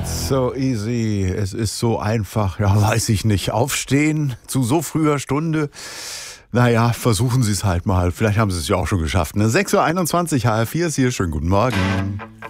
It's so easy, es ist so einfach, ja, weiß ich nicht. Aufstehen zu so früher Stunde, naja, versuchen Sie es halt mal. Vielleicht haben Sie es ja auch schon geschafft. Ne? 6.21 Uhr, HR4 ist hier, schönen guten Morgen.